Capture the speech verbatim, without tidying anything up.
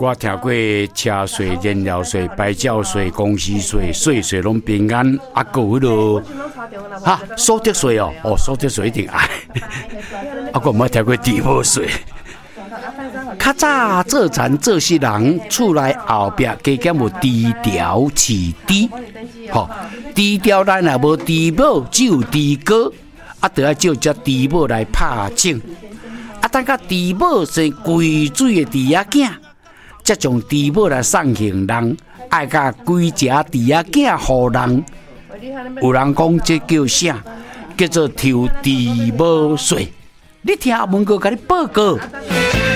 我听过车税、燃料税、牌照税、公司税、税税拢平安，啊，还有迄落哈所得税哦，哦，所得税一定爱，啊，我毋捌听过地保税。较早做田做事人，厝内后壁加减有低调饲猪，吼，低调咱若无猪母，只有猪哥，啊，得要借只猪母来拍种，啊，等甲猪母生贵水的猪仔囝，才将猪母来送行人，爱甲规只猪仔囝互人。有人讲这叫啥？叫做抽猪母税。你听文哥甲你报告。